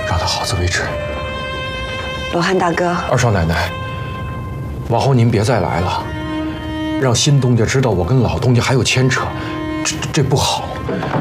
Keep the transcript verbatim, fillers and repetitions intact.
让他好自为之。 罗汉大哥， 二少奶奶，往后您别再来了，让新东家知道我跟老东家还有牵扯，这这不好。